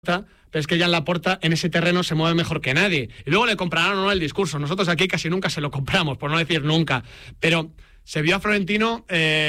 pero es que Jan Laporta en ese terreno se mueve mejor que nadie. Y luego le comprarán o no el discurso. Nosotros aquí casi nunca se lo compramos, por no decir nunca. Pero se vio a Florentino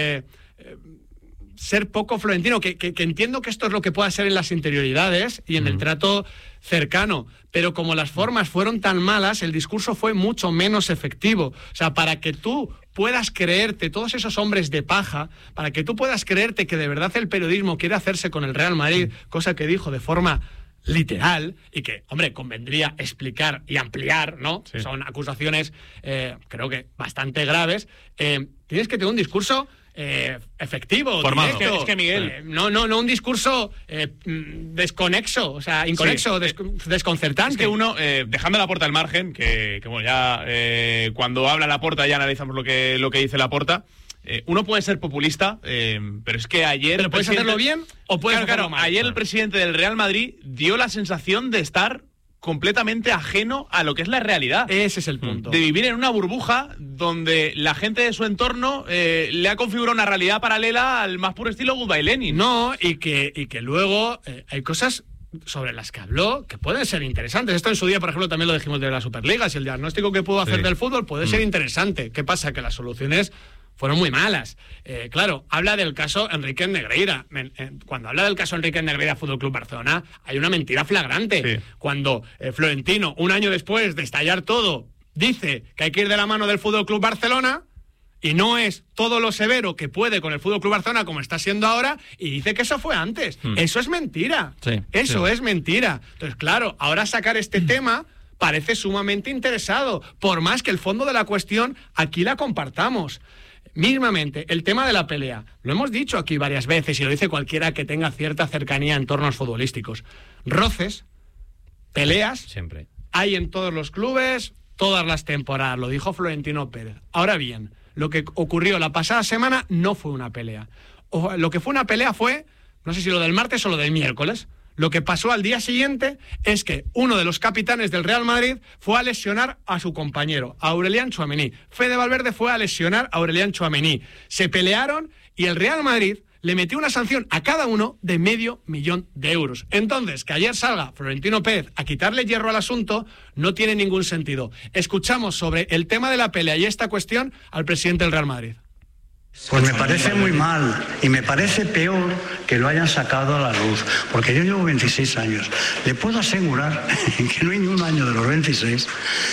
ser poco Florentino, que entiendo que esto es lo que pueda ser en las interioridades y en el trato cercano, pero como las formas fueron tan malas, el discurso fue mucho menos efectivo. O sea, para que tú puedas creerte, todos esos hombres de paja, para que tú puedas creerte que de verdad el periodismo quiere hacerse con el Real Madrid, cosa que dijo de forma literal, y que, hombre, convendría explicar y ampliar, ¿no? Sí. Son acusaciones, creo que bastante graves. Tienes que tener un discurso efectivo, formado. Directo. Es que Miguel, no un discurso desconexo, o sea, inconexo, sí. Desconcertante. Es que uno, dejando Laporta al margen, que bueno, ya cuando habla Laporta ya analizamos lo que dice Laporta. Uno puede ser populista, pero es que ayer... ¿Pero puedes hacerlo bien o puedes hacerlo mal? Ayer el presidente del Real Madrid dio la sensación de estar completamente ajeno a lo que es la realidad. Ese es el punto. De vivir en una burbuja donde la gente de su entorno le ha configurado una realidad paralela al más puro estilo Goodbye Lenin. No, y que luego hay cosas sobre las que habló que pueden ser interesantes. Esto en su día, por ejemplo, también lo dijimos de la Superliga. Si el diagnóstico que pudo hacer del fútbol puede ser interesante. ¿Qué pasa? Que las soluciones fueron muy malas. Claro, habla del caso Enrique Negreira. Cuando habla del caso Enrique Negreira Fútbol Club Barcelona, hay una mentira flagrante. Sí. Cuando Florentino, un año después de estallar todo, dice que hay que ir de la mano del Fútbol Club Barcelona y no es todo lo severo que puede con el Fútbol Club Barcelona como está siendo ahora, y dice que eso fue antes. Eso es mentira. Sí, eso es mentira. Entonces, claro, ahora sacar este tema parece sumamente interesado, por más que el fondo de la cuestión aquí la compartamos. Mismamente, el tema de la pelea, lo hemos dicho aquí varias veces y lo dice cualquiera que tenga cierta cercanía a entornos futbolísticos. Roces, peleas, siempre hay en todos los clubes, todas las temporadas, lo dijo Florentino Pérez. Ahora bien, lo que ocurrió la pasada semana no fue una pelea. Lo que fue una pelea fue, no sé si lo del martes o lo del miércoles. Lo que pasó al día siguiente es que uno de los capitanes del Real Madrid fue a lesionar a su compañero, a Aurelian Tchouaméni. Fede Valverde fue a lesionar a Aurelian Tchouaméni. Se pelearon y el Real Madrid le metió una sanción a cada uno de $500,000 euros. Entonces, que ayer salga Florentino Pérez a quitarle hierro al asunto no tiene ningún sentido. Escuchamos sobre el tema de la pelea y esta cuestión al presidente del Real Madrid. Pues me parece muy mal y me parece peor que lo hayan sacado a la luz, porque yo llevo 26 años. Le puedo asegurar que no hay ni un año de los 26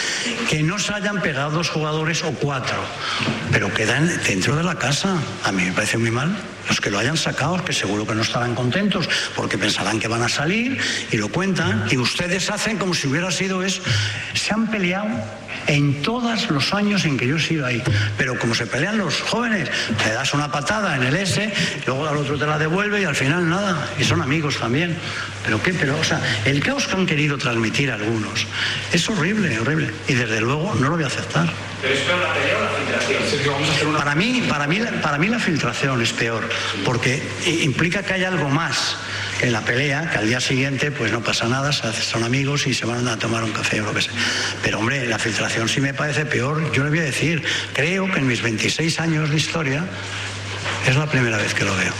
que no se hayan pegado 2 jugadores o 4, pero quedan dentro de la casa. A mí me parece muy mal. Los que lo hayan sacado, que seguro que no estarán contentos porque pensarán que van a salir y lo cuentan, y ustedes hacen como si hubiera sido eso. Se han peleado en todos los años en que yo he sido ahí, pero como se pelean los jóvenes, le das una patada en el S, luego al otro te la devuelve y al final nada, y son amigos también. O sea, el caos que han querido transmitir algunos es horrible, horrible, y desde luego no lo voy a aceptar. ¿Pero es peor la pelea o la filtración? Para mí la filtración es peor, porque implica que hay algo más que en la pelea, que al día siguiente pues no pasa nada, son amigos y se van a tomar un café o lo que sea. Pero hombre, la filtración sí me parece peor. Yo le voy a decir, creo que en mis 26 años de historia es la primera vez que lo veo.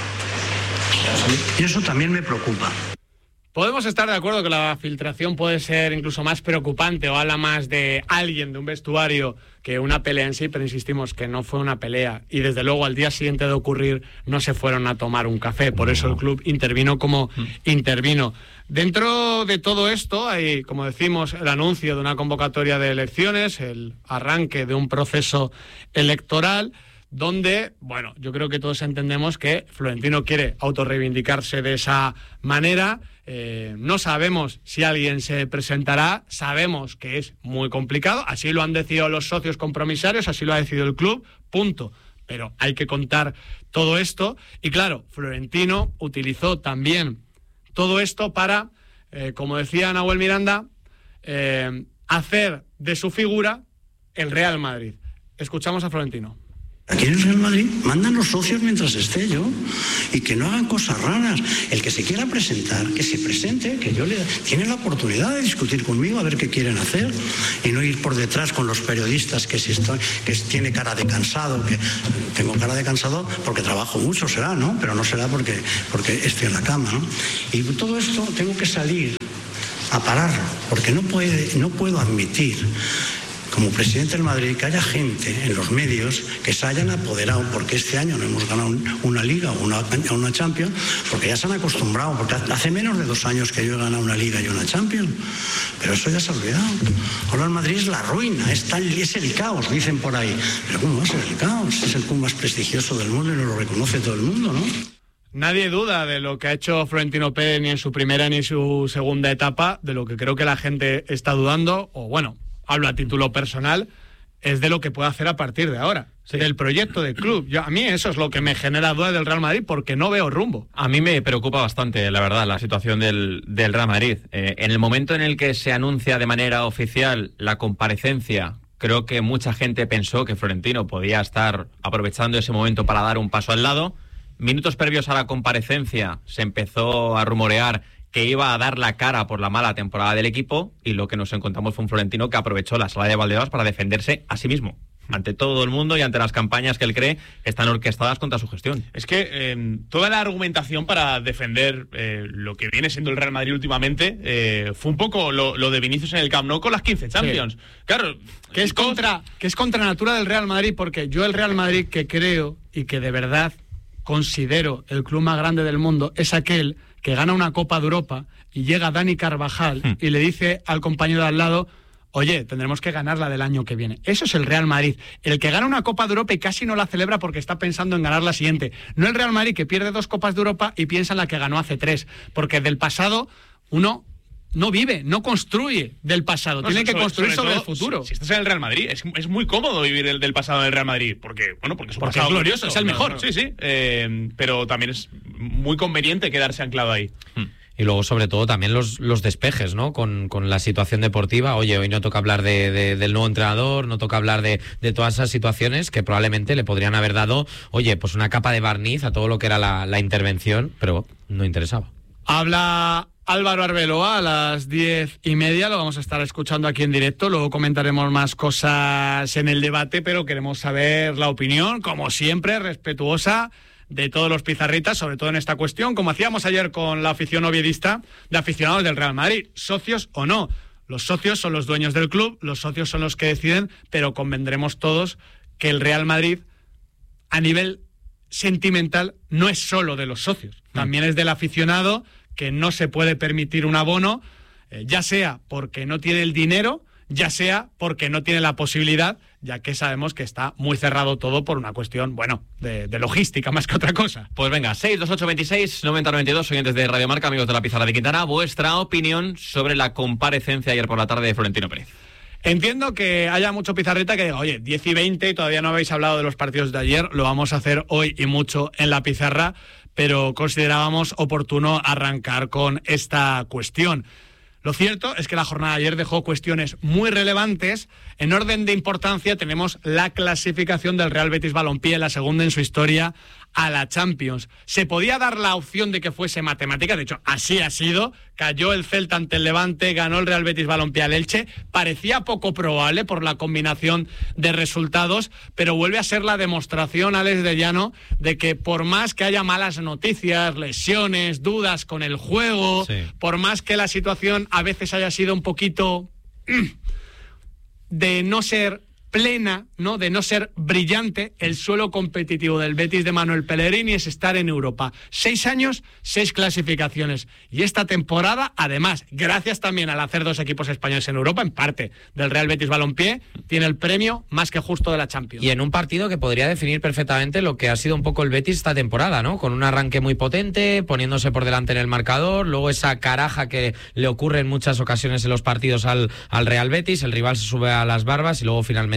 Y eso también me preocupa. Podemos estar de acuerdo que la filtración puede ser incluso más preocupante o habla más de alguien, de un vestuario, que una pelea en sí, pero insistimos que no fue una pelea y desde luego al día siguiente de ocurrir no se fueron a tomar un café, por eso el club intervino como intervino. Dentro de todo esto hay, como decimos, el anuncio de una convocatoria de elecciones, el arranque de un proceso electoral donde, bueno, yo creo que todos entendemos que Florentino quiere autorreivindicarse de esa manera. No sabemos si alguien se presentará, sabemos que es muy complicado, así lo han decidido los socios compromisarios, así lo ha decidido el club, punto. Pero hay que contar todo esto y claro, Florentino utilizó también todo esto para, como decía Nahuel Miranda, hacer de su figura el Real Madrid. Escuchamos a Florentino. Aquí en el Real Madrid mandan los socios mientras esté yo y que no hagan cosas raras. El que se quiera presentar, que se presente, que tiene la oportunidad de discutir conmigo a ver qué quieren hacer y no ir por detrás con los periodistas que tiene cara de cansado, que tengo cara de cansado porque trabajo mucho, será, ¿no? Pero no será porque estoy en la cama, ¿no? Y todo esto tengo que salir a pararlo, porque no puedo admitir, como presidente del Madrid, que haya gente en los medios que se hayan apoderado, porque este año no hemos ganado una Liga o una Champions, porque ya se han acostumbrado, porque hace menos de 2 años que yo he ganado una Liga y una Champions, pero eso ya se ha olvidado. Ahora el Madrid es la ruina, es el caos, dicen por ahí. Pero ¿cómo va a ser el caos? Es el club más prestigioso del mundo y no lo reconoce todo el mundo, ¿no? Nadie duda de lo que ha hecho Florentino Pérez ni en su primera ni en su segunda etapa. De lo que creo que la gente está dudando, o bueno, hablo a título personal, es de lo que puede hacer a partir de ahora, sí, del proyecto del club. A mí eso es lo que me genera duda del Real Madrid, porque no veo rumbo. A mí me preocupa bastante, la verdad, la situación del Real Madrid. En el momento en el que se anuncia de manera oficial la comparecencia, creo que mucha gente pensó que Florentino podía estar aprovechando ese momento para dar un paso al lado. Minutos previos a la comparecencia se empezó a rumorear que iba a dar la cara por la mala temporada del equipo, y lo que nos encontramos fue un Florentino que aprovechó la sala de Valdebebas para defenderse a sí mismo, ante todo el mundo y ante las campañas que él cree están orquestadas contra su gestión. Es que toda la argumentación para defender lo que viene siendo el Real Madrid últimamente fue un poco lo de Vinicius en el Camp Nou con las 15 Champions. Sí. Claro, que es contra natura del Real Madrid, porque yo el Real Madrid que creo y que de verdad considero el club más grande del mundo es aquel que gana una Copa de Europa y llega Dani Carvajal y le dice al compañero de al lado: oye, tendremos que ganarla del año que viene. Eso es el Real Madrid. El que gana una Copa de Europa y casi no la celebra porque está pensando en ganar la siguiente. No el Real Madrid que pierde 2 Copas de Europa y piensa en la que ganó hace 3. Porque del pasado uno no vive, no construye del pasado. Tiene que construir sobre el futuro. Si estás en el Real Madrid, es muy cómodo vivir del pasado del Real Madrid. Porque su pasado es glorioso, es el mejor. Sí. Pero también es muy conveniente quedarse anclado ahí. Y luego, sobre todo, también los despejes, ¿no? Con la situación deportiva. Oye, hoy no toca hablar del nuevo entrenador, no toca hablar de todas esas situaciones que probablemente le podrían haber dado, oye, pues una capa de barniz a todo lo que era la intervención, pero no interesaba. Habla Álvaro Arbeloa a las 10:30, lo vamos a estar escuchando aquí en directo, luego comentaremos más cosas en el debate, pero queremos saber la opinión, como siempre, respetuosa de todos los pizarritas, sobre todo en esta cuestión, como hacíamos ayer con la afición oviedista, de aficionados del Real Madrid, socios o no. Los socios son los dueños del club, los socios son los que deciden, pero convendremos todos que el Real Madrid, a nivel sentimental, no es solo de los socios, también es del aficionado, que no se puede permitir un abono, ya sea porque no tiene el dinero, ya sea porque no tiene la posibilidad, ya que sabemos que está muy cerrado todo por una cuestión, bueno, de logística más que otra cosa. Pues venga, 62826-9092, oyentes de Radio Marca, amigos de la Pizarra de Quintana, vuestra opinión sobre la comparecencia ayer por la tarde de Florentino Pérez. Entiendo que haya mucho pizarrita que diga, oye, 10:20, todavía no habéis hablado de los partidos de ayer, lo vamos a hacer hoy y mucho en la pizarra, pero considerábamos oportuno arrancar con esta cuestión. Lo cierto es que la jornada de ayer dejó cuestiones muy relevantes. En orden de importancia tenemos la clasificación del Real Betis Balompié, la segunda en su historia, a la Champions. Se podía dar la opción de que fuese matemática, de hecho así ha sido. Cayó el Celta ante el Levante, ganó el Real Betis Balompié al Elche. Parecía poco probable por la combinación de resultados, pero vuelve a ser la demostración, Alex de Llano, de que por más que haya malas noticias, lesiones, dudas con el juego, sí, por más que la situación a veces haya sido un poquito de no ser plena, ¿no?, de no ser brillante, el suelo competitivo del Betis de Manuel Pellegrini es estar en Europa. 6 años, 6 clasificaciones. Y esta temporada, además, gracias también al hacer 2 equipos españoles en Europa, en parte del Real Betis Balompié, tiene el premio más que justo de la Champions. Y en un partido que podría definir perfectamente lo que ha sido un poco el Betis esta temporada, ¿no? Con un arranque muy potente, poniéndose por delante en el marcador, luego esa caraja que le ocurre en muchas ocasiones en los partidos al Real Betis, el rival se sube a las barbas y luego finalmente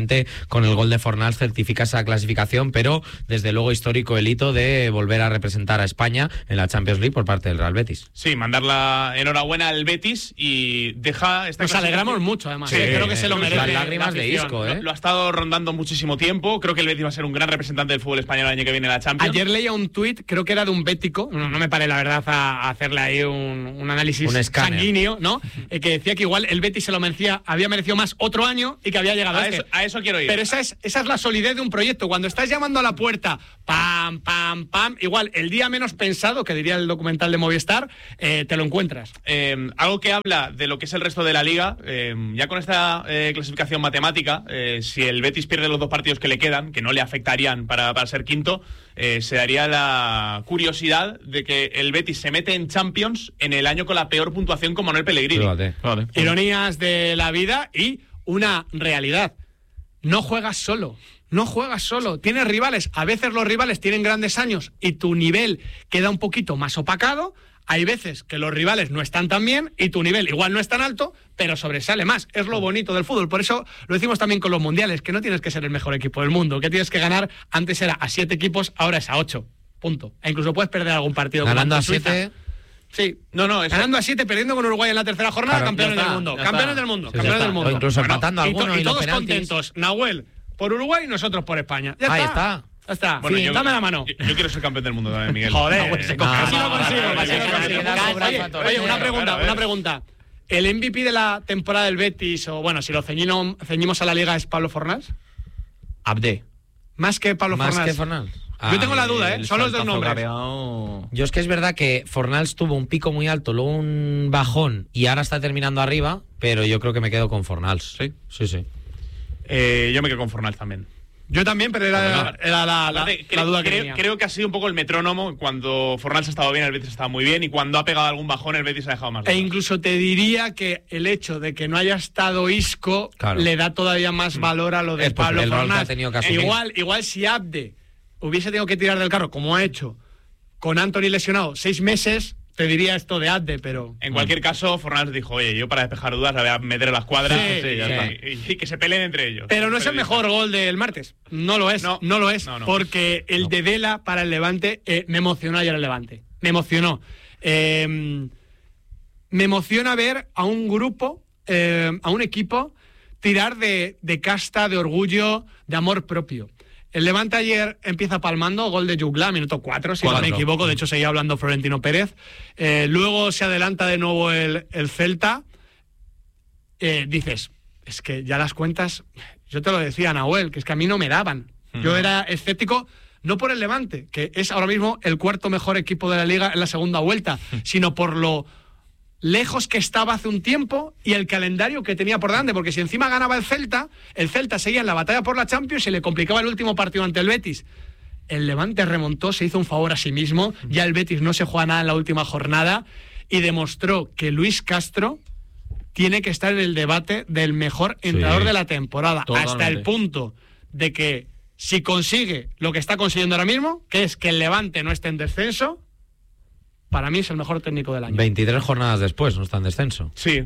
obviamente con el gol de Fornals certifica esa clasificación, pero desde luego histórico el hito de volver a representar a España en la Champions League por parte del Real Betis. Sí, mandar la enhorabuena al Betis y deja esta. Nos alegramos mucho, además. Sí, creo que se lo merece. Las lágrimas de Isco, Lo ha estado rondando muchísimo tiempo. Creo que el Betis va a ser un gran representante del fútbol español el año que viene en la Champions. Ayer leía un tuit, creo que era de un bético, no me paré la verdad a hacerle ahí un análisis sanguíneo, ¿no? Que decía que igual el Betis se lo merecía, había merecido más otro año y que había llegado a eso quiero ir. Pero esa es la solidez de un proyecto. Cuando estás llamando a la puerta, pam, pam, pam, igual el día menos pensado, que diría el documental de Movistar, te lo encuentras. Algo que habla de lo que es el resto de la Liga, ya con esta clasificación matemática, si el Betis pierde los 2 partidos que le quedan, que no le afectarían para ser quinto, se daría la curiosidad de que el Betis se mete en Champions en el año con la peor puntuación con Manuel Pellegrini. Vale. Ironías de la vida y una realidad. No juegas solo. No juegas solo. Tienes rivales. A veces los rivales tienen grandes años y tu nivel queda un poquito más opacado. Hay veces que los rivales no están tan bien y tu nivel igual no es tan alto, pero sobresale más. Es lo bonito del fútbol. Por eso lo decimos también con los mundiales, que no tienes que ser el mejor equipo del mundo, que tienes que ganar. Antes era a 7 equipos, ahora es a 8. Punto. E incluso puedes perder algún partido. Ganando a 7... Sí, ganando a 7, perdiendo con Uruguay en la tercera jornada, claro, campeones del mundo. Campeones del mundo, campeones del mundo. O incluso empatando alguno y los todos penaltis. Contentos. Nahuel por Uruguay y nosotros por España. Ya Ahí está. Ya está. Bueno, sí, dame la mano. Yo quiero ser campeón del mundo también, Miguel. Joder, casi lo consigo. Oye, una pregunta. ¿El MVP de la temporada del Betis, o bueno, si lo ceñimos a la Liga, es Pablo Fornals? Abde. ¿Más que Pablo Fornals? Más que Fornals. Yo tengo la duda, son los dos nombres. Yo es que es verdad que Fornals tuvo un pico muy alto, luego un bajón y ahora está terminando arriba, pero yo creo que me quedo con Fornals. Sí. Yo me quedo con Fornals también. Yo también, pero era la duda que tenía. Creo que ha sido un poco el metrónomo. Cuando Fornals ha estado bien, el Betis ha estado muy bien, y cuando ha pegado algún bajón, el Betis ha dejado más. E incluso te diría que el hecho de que no haya estado Isco le da todavía más valor a lo de Pablo Fornals. Igual si Abde hubiese tenido que tirar del carro, como ha hecho, con Antony lesionado 6 meses, te diría esto de Abde, pero... En cualquier caso, Fornals dijo, oye, yo para despejar dudas la voy a meter en las cuadras y que se peleen entre ellos. Pero no es el mejor gol del martes. No lo es, no lo es, porque el de Vela para el Levante me emocionó ayer el Levante. Me emocionó. Me emociona ver a un grupo, a un equipo, tirar de casta, de orgullo, de amor propio. El Levante ayer empieza palmando, gol de Jugla, minuto 4, si no me equivoco, de hecho seguía hablando Florentino Pérez. Luego se adelanta de nuevo el Celta. Dices, es que ya las cuentas, yo te lo decía, Nahuel, que es que a mí no me daban. Yo era escéptico, no por el Levante, que es ahora mismo el 4º mejor equipo de la Liga en la segunda vuelta, sino por lo lejos que estaba hace un tiempo y el calendario que tenía por delante, porque si encima ganaba el Celta seguía en la batalla por la Champions y le complicaba el último partido ante el Betis. El Levante remontó, se hizo un favor a sí mismo, ya el Betis no se juega nada en la última jornada y demostró que Luis Castro tiene que estar en el debate del mejor entrenador de la temporada, hasta el punto de que si consigue lo que está consiguiendo ahora mismo, que es que el Levante no esté en descenso, para mí es el mejor técnico del año. 23 jornadas después, no está en descenso. Sí,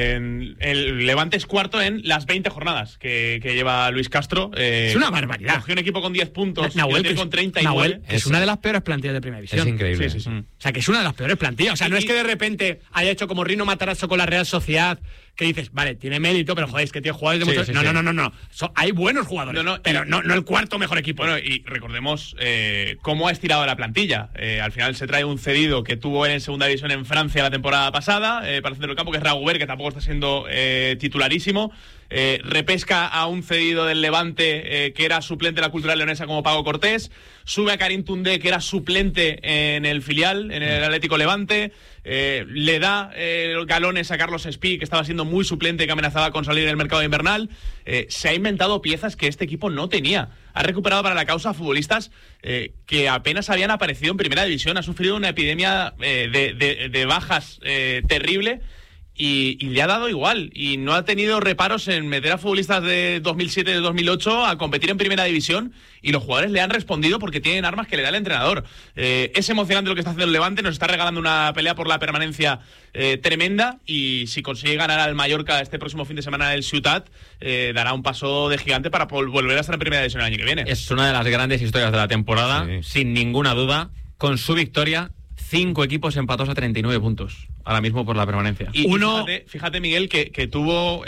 el Levante es 4º en las 20 jornadas que lleva Luis Castro. Es una barbaridad. Cogió un equipo con 10 puntos, Nahuel, con 39. Nahuel, es una de las peores plantillas de Primera División. Es increíble. Sí. O sea, que es una de las peores plantillas. O sea, no es que de repente haya hecho como Rino Matarazzo con la Real Sociedad, que dices, vale, tiene mérito, pero joder, es que tiene jugadores de muchos... No. Hay buenos jugadores, pero no el 4º mejor equipo. Bueno, y recordemos cómo ha estirado la plantilla. Al final se trae un cedido que tuvo en segunda división en Francia la temporada pasada, para el centro del campo, que es Raguber, que tampoco está siendo titularísimo. Repesca a un cedido del Levante que era suplente de la Cultural Leonesa como Paco Cortés, sube a Karim Toundé, que era suplente en el filial, en el Atlético Levante, le da galones a Carlos Espí, que estaba siendo muy suplente, que amenazaba con salir en el mercado invernal. Se ha inventado piezas que este equipo no tenía. Ha recuperado para la causa futbolistas que apenas habían aparecido en Primera División. Ha sufrido una epidemia de bajas terrible. y le ha dado igual. Y no ha tenido reparos en meter a futbolistas de 2007 y de 2008 a competir en primera división, y los jugadores le han respondido porque tienen armas que le da el entrenador. Es emocionante lo que está haciendo el Levante, nos está regalando una pelea por la permanencia tremenda, y si consigue ganar al Mallorca este próximo fin de semana en el Ciutat, dará un paso de gigante para volver a estar en primera división el año que viene. Es una de las grandes historias de la temporada, sin ninguna duda. Con su victoria, 5 equipos empatados a 39 puntos ahora mismo por la permanencia. Y fíjate, Miguel, que tuvo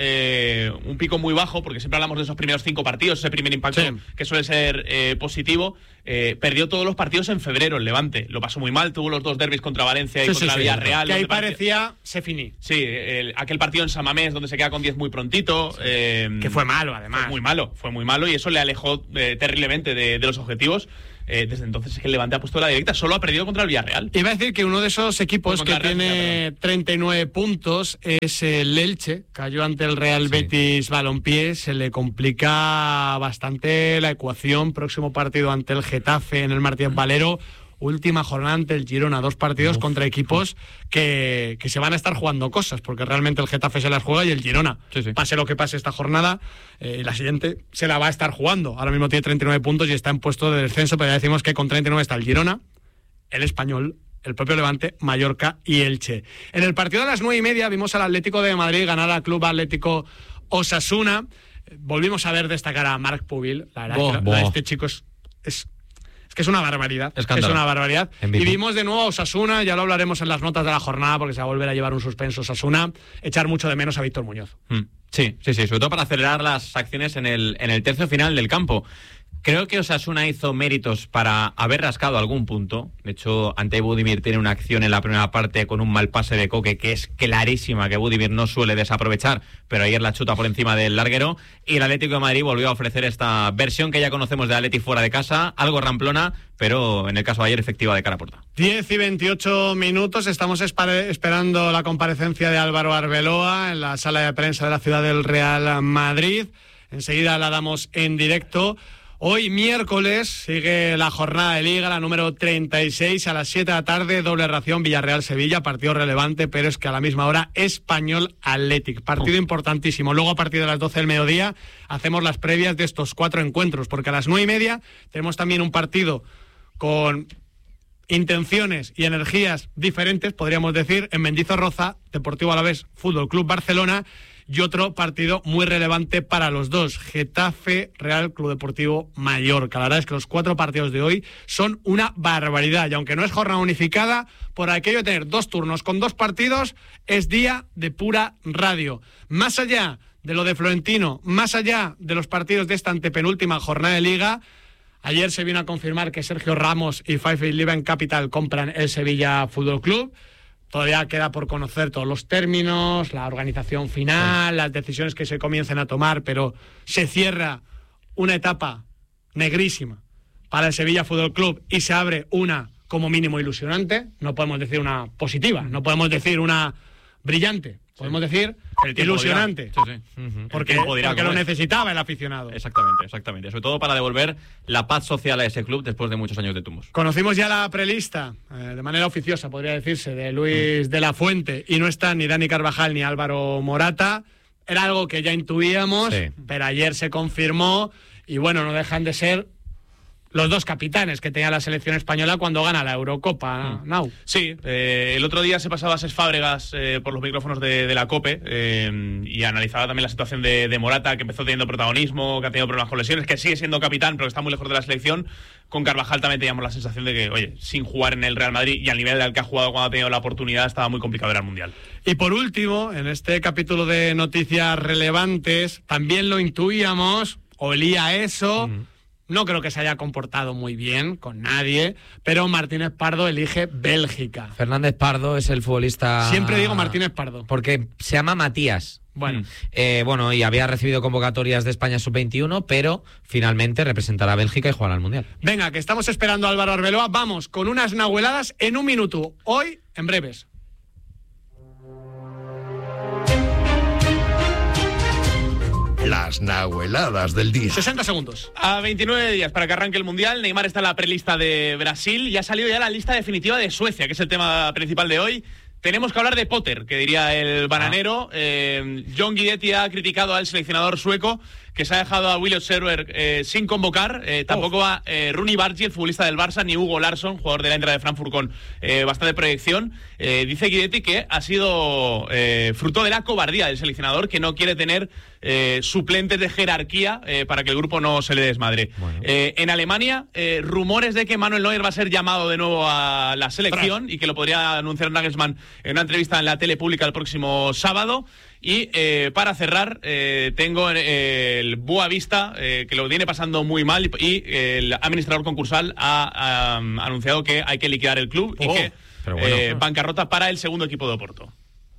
un pico muy bajo, porque siempre hablamos de esos primeros 5 partidos, ese primer impacto que suele ser positivo. Perdió todos los partidos en febrero el Levante, lo pasó muy mal, tuvo los 2 derbis contra Valencia y contra Villarreal. Que ahí parecía se finí. Sí, aquel partido en San Mamés donde se queda con 10 muy prontito. Que fue malo, además. Fue muy malo, y eso le alejó terriblemente de los objetivos. Desde entonces es que el Levante ha puesto la directa, solo ha perdido contra el Villarreal. Iba a decir que uno de esos equipos que tiene 39 puntos es el Elche, cayó ante el Real Betis Balompié, se le complica bastante la ecuación, próximo partido ante el Getafe en el Martínez Valero, última jornada ante el Girona, 2 partidos contra equipos que se van a estar jugando cosas, porque realmente el Getafe se las juega y el Girona, pase lo que pase esta jornada, la siguiente se la va a estar jugando. Ahora mismo tiene 39 puntos y está en puesto de descenso, pero ya decimos que con 39 está el Girona, el Español, el propio Levante, Mallorca y Elche. En el partido de las 9:30 vimos al Atlético de Madrid ganar al Club Atlético Osasuna. Volvimos a ver destacar a Marc Pubil. La verdad que este chico es que es una barbaridad. Escándalo. Es una barbaridad. Y vimos de nuevo a Osasuna, ya lo hablaremos en las notas de la jornada, porque se va a volver a llevar un suspenso Osasuna, echar mucho de menos a Víctor Muñoz. Sí, sobre todo para acelerar las acciones en el tercio final del campo. Creo que Osasuna hizo méritos para haber rascado algún punto. De hecho, ante Budimir tiene una acción en la primera parte con un mal pase de Coque que es clarísima, que Budimir no suele desaprovechar, pero ayer la chuta por encima del larguero. Y el Atlético de Madrid volvió a ofrecer esta versión que ya conocemos de Atleti fuera de casa, algo ramplona, pero en el caso de ayer efectiva de cara a puerta. 10 y 28 minutos, estamos esperando la comparecencia de Álvaro Arbeloa en la sala de prensa de la ciudad del Real Madrid. Enseguida la damos en directo. Hoy miércoles sigue la jornada de Liga, la número 36, a las 7 de la tarde, doble ración Villarreal-Sevilla, partido relevante, pero es que a la misma hora Español-Athletic, partido importantísimo. Luego a partir de las 12 del mediodía hacemos las previas de estos 4 encuentros, porque a las 9:30 tenemos también un partido con intenciones y energías diferentes, podríamos decir, en Mendizorroza, Deportivo Alavés, Fútbol Club Barcelona, y otro partido muy relevante para los dos, Getafe, Real Club Deportivo Mallorca. La verdad es que los 4 partidos de hoy son una barbaridad, y aunque no es jornada unificada, por aquello de tener 2 turnos con 2 partidos, es día de pura radio. Más allá de lo de Florentino, más allá de los partidos de esta antepenúltima jornada de Liga, ayer se vino a confirmar que Sergio Ramos y Five Eleven Capital compran el Sevilla Fútbol Club. Todavía queda por conocer todos los términos, la organización final, las decisiones que se comiencen a tomar, pero se cierra una etapa negrísima para el Sevilla Fútbol Club y se abre una como mínimo ilusionante. No podemos decir una positiva, no podemos decir una brillante, podemos decir ilusionante. Porque lo necesitaba el aficionado. Exactamente. Sobre todo para devolver la paz social a ese club después de muchos años de tumbos. Conocimos ya la prelista, de manera oficiosa, podría decirse, de Luis de la Fuente, y no están ni Dani Carvajal ni Álvaro Morata. Era algo que ya intuíamos, pero ayer se confirmó, y bueno, no dejan de ser los 2 capitanes que tenía la selección española cuando gana la Eurocopa, Nau. Sí, el otro día se pasaba a Cesc Fábregas por los micrófonos de la COPE y analizaba también la situación de Morata, que empezó teniendo protagonismo, que ha tenido problemas con lesiones, que sigue siendo capitán, pero que está muy lejos de la selección. Con Carvajal también teníamos la sensación de que, oye, sin jugar en el Real Madrid y al nivel al que ha jugado cuando ha tenido la oportunidad, estaba muy complicado ir al Mundial. Y por último, en este capítulo de noticias relevantes, también lo intuíamos, olía eso. No creo que se haya comportado muy bien con nadie, pero Martínez Pardo elige Bélgica. Fernández Pardo es el futbolista... Siempre digo Martínez Pardo. Porque se llama Matías. Bueno, y había recibido convocatorias de España sub-21, pero finalmente representará a Bélgica y jugará al Mundial. Venga, que estamos esperando a Álvaro Arbeloa. Vamos con unas nahueladas en un minuto. Hoy, en breves. Las nahueladas del día. 60 segundos. A 29 días para que arranque el Mundial, Neymar está en la prelista de Brasil y ha salido ya la lista definitiva de Suecia, que es el tema principal de hoy. Tenemos que hablar de Potter, que diría el bananero. John Guidetti ha criticado al seleccionador sueco, que se ha dejado a William Scherber sin convocar. Tampoco a Rooney Bargi, el futbolista del Barça, ni Hugo Larsson, jugador de la Eintracht de Frankfurt con bastante proyección. Dice Guidetti que ha sido fruto de la cobardía del seleccionador, que no quiere tener suplentes de jerarquía para que el grupo no se le desmadre. Bueno. En Alemania, rumores de que Manuel Neuer va a ser llamado de nuevo a la selección y que lo podría anunciar Nagelsmann en una entrevista en la tele pública el próximo sábado. Y para cerrar, tengo el Boavista, que lo viene pasando muy mal, y el administrador concursal ha anunciado que hay que liquidar el club y que bancarrota para el segundo equipo de Oporto.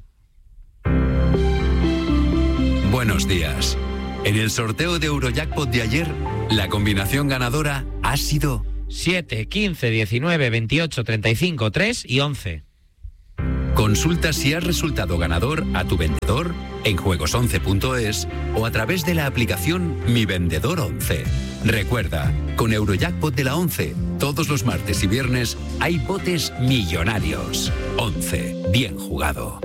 Buenos días. En el sorteo de Eurojackpot de ayer, la combinación ganadora ha sido 7, 15, 19, 28, 35, 3 y 11. Consulta si has resultado ganador a tu vendedor en juegos11.es o a través de la aplicación Mi Vendedor 11. Recuerda, con Eurojackpot de la 11, todos los martes y viernes hay botes millonarios. 11. Bien jugado.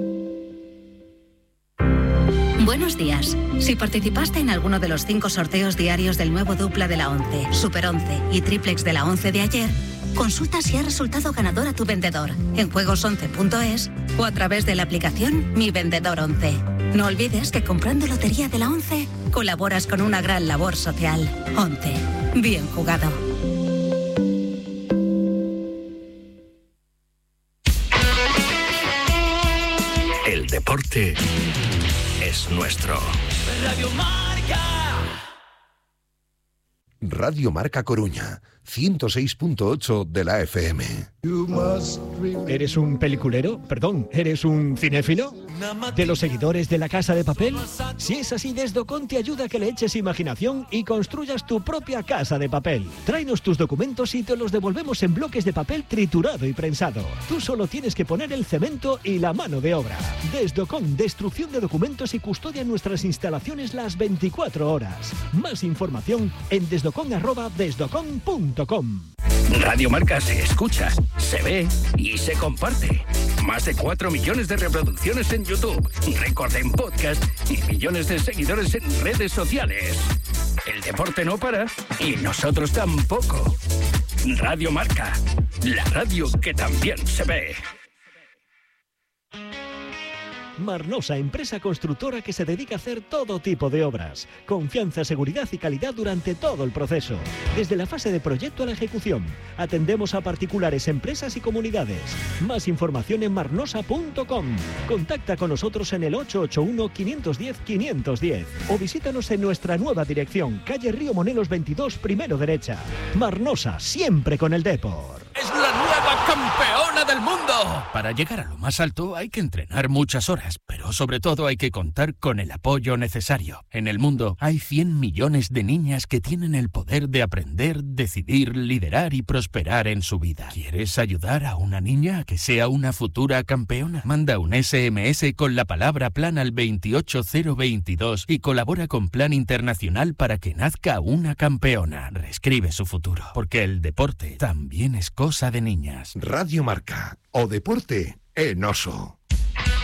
Buenos días. Si participaste en alguno de los 5 sorteos diarios del nuevo dupla de la 11, Super 11 y triplex de la 11 de ayer, consulta si ha resultado ganador a tu vendedor en juegos11.es o a través de la aplicación Mi Vendedor 11. No olvides que comprando lotería de la 11 colaboras con una gran labor social. 11. Bien jugado. El deporte es nuestro. Radio Marca. Radio Marca Coruña, 106.8 de la FM. ¿Eres un peliculero? Perdón, ¿eres un cinéfilo? ¿De los seguidores de La Casa de Papel? Si es así, Desdocon te ayuda a que le eches imaginación y construyas tu propia casa de papel. Tráenos tus documentos y te los devolvemos en bloques de papel triturado y prensado. Tú solo tienes que poner el cemento y la mano de obra. Desdocon, destrucción de documentos y custodia en nuestras instalaciones las 24 horas. Más información en desdocon@desdocon.com. Radio Marca se escucha, se ve y se comparte. Más de 4 millones de reproducciones en YouTube, récord en podcast y millones de seguidores en redes sociales. El deporte no para y nosotros tampoco. Radio Marca, la radio que también se ve. Marnosa, empresa constructora que se dedica a hacer todo tipo de obras. Confianza, seguridad y calidad durante todo el proceso. Desde la fase de proyecto a la ejecución. Atendemos a particulares, empresas y comunidades. Más información en marnosa.com. Contacta con nosotros en el 881-510-510 o visítanos en nuestra nueva dirección, calle Río Monelos 22, primero derecha. Marnosa, siempre con el Depor. ¡Es la nueva campeona del mundo! Para llegar a lo más alto hay que entrenar muchas horas, pero sobre todo hay que contar con el apoyo necesario. En el mundo hay 100 millones de niñas que tienen el poder de aprender, decidir, liderar y prosperar en su vida. ¿Quieres ayudar a una niña a que sea una futura campeona? Manda un SMS con la palabra plan al 28022 y colabora con Plan Internacional para que nazca una campeona. Reescribe su futuro, porque el deporte también es cosa de niñas. Radio Marca, o deporte en oso.